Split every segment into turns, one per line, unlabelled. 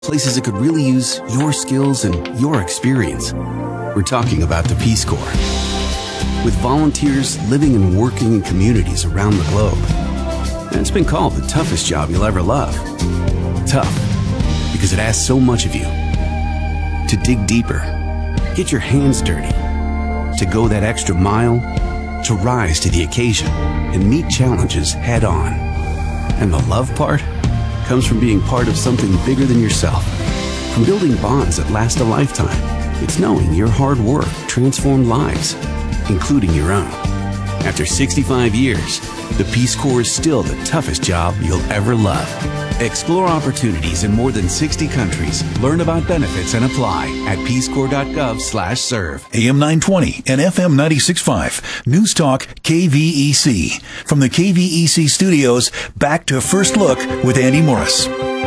Places that could really use your skills and your experience. We're talking about the Peace Corps. With volunteers living and working in communities around the globe. And it's been called the toughest job you'll ever love. Tough, because it asks so much of you. To dig deeper, get your hands dirty, to go that extra mile, to rise to the occasion and meet challenges head on. And the love part comes from being part of something bigger than yourself. From building bonds that last a lifetime. It's knowing your hard work transformed lives, including your own. After 65 years, the Peace Corps is still the toughest job you'll ever love. Explore opportunities in more than 60 countries. Learn about benefits and apply at peacecorps.gov/serve.
AM 920 and FM 96.5. News Talk KVEC. From the KVEC studios, back to First Look with Andy Morris.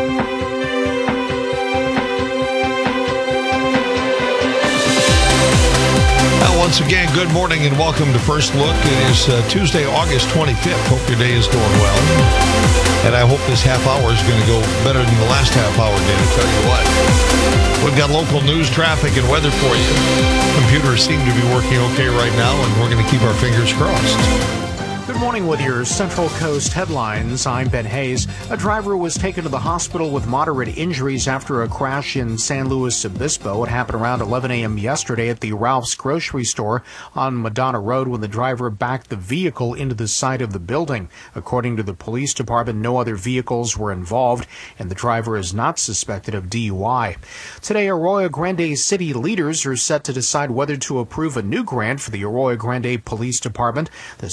Once again, good morning and welcome to First Look. It is Tuesday, August 25th. Hope your day is going well. And I hope this half hour is going to go better than the last half hour did. I tell you what. We've got local news, traffic, and weather for you. Computers seem to be working okay right now, and we're going to keep our fingers crossed.
Good morning with your Central Coast headlines. I'm Ben Hayes. A driver was taken to the hospital with moderate injuries after a crash in San Luis Obispo. It happened around 11 a.m. yesterday at the Ralph's grocery store on Madonna Road when the driver backed the vehicle into the side of the building. According to the police department, no other vehicles were involved, and the driver is not suspected of DUI. Today, Arroyo Grande city leaders are set to decide whether to approve a new grant for the Arroyo Grande Police Department. The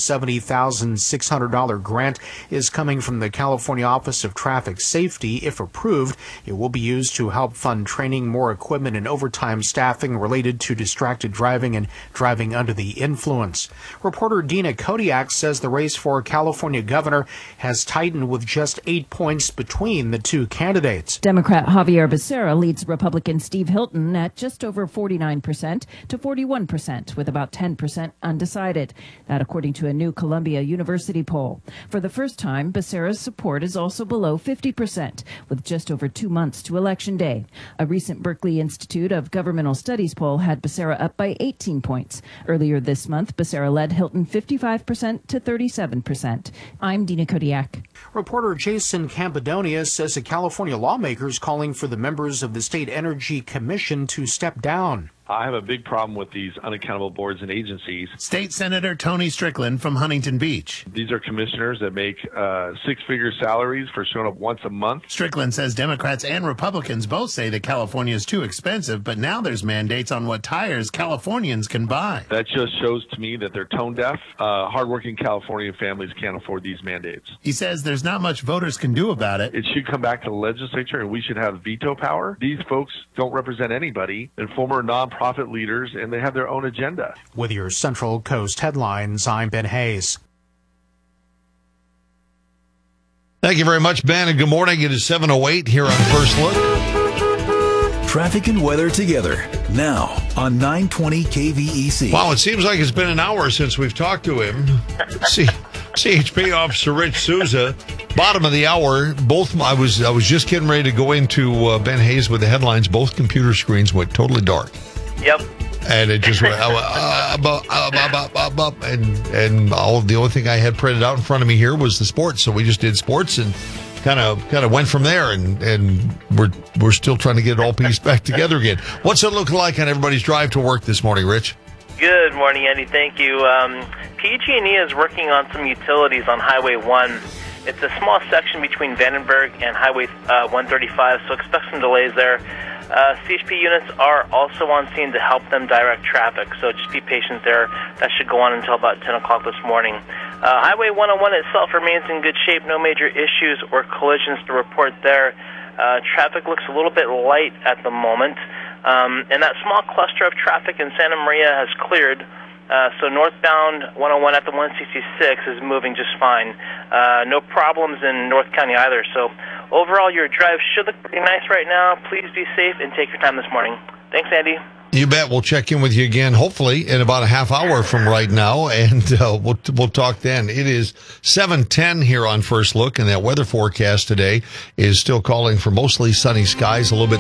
$70,600 grant is coming from the California Office of Traffic Safety. If approved, it will be used to help fund training, more equipment, and overtime staffing related to distracted driving and driving under the influence. Reporter Dina Kodiak says the race for California governor has tightened with just 8 points between the two candidates.
Democrat Javier Becerra leads Republican Steve Hilton at just over 49% to 41%, with about 10% undecided. That according to a new Columbia University poll. For the first time, Becerra's support is also below 50%, with just over 2 months to Election Day. A recent Berkeley Institute of Governmental Studies poll had Becerra up by 18 points. Earlier this month, Becerra led Hilton 55% to 37%. I'm Dina Kodiak.
Reporter Jason Campadonia says a California lawmaker is calling for the members of the State Energy Commission to step down.
I have a big problem with these unaccountable boards and agencies.
State Senator Tony Strickland from Huntington Beach.
These are commissioners that make six-figure salaries for showing up once a month.
Strickland says Democrats and Republicans both say that California is too expensive, but now there's mandates on what tires Californians can buy.
That just shows to me that they're tone deaf. Hardworking California families can't afford these mandates.
He says there's not much voters can do about it.
It should come back to the legislature, and we should have veto power. These folks don't represent anybody. They're former nonprofit leaders, and they have their own agenda.
With your Central Coast headlines, I'm Ben Hayes.
Thank you very much, Ben, and good morning. It is 7:08 here on First Look.
Traffic and weather together now on 920 KVEC.
Wow, it seems like it's been an hour since we've talked to him. CHP Officer Rich Souza. Bottom of the hour. I was just getting ready to go into Ben Hayes with the headlines. Both computer screens went totally dark.
Yep.
And it just went and the only thing I had printed out in front of me here was the sports. So we just did sports and kind of went from there, and we're still trying to get it all pieced back together again. What's it look like on everybody's drive to work this morning, Rich?
Good morning, Andy. Thank you. PG&E is working on some utilities on Highway 1. It's a small section between Vandenberg and Highway 135, so expect some delays there. CHP units are also on scene to help them direct traffic, so just be patient there. That should go on until about 10 o'clock this morning. Highway 101 itself remains in good shape. No major issues or collisions to report there. Traffic looks a little bit light at the moment. And that small cluster of traffic in Santa Maria has cleared. So northbound 101 at the 166 is moving just fine. No problems in North County either. So overall, your drive should look pretty nice right now. Please be safe and take your time this morning. Thanks, Andy.
You bet. We'll check in with you again, hopefully, in about a half hour from right now, and we'll talk then. It is 7:10 here on First Look, and that weather forecast today is still calling for mostly sunny skies, a little bit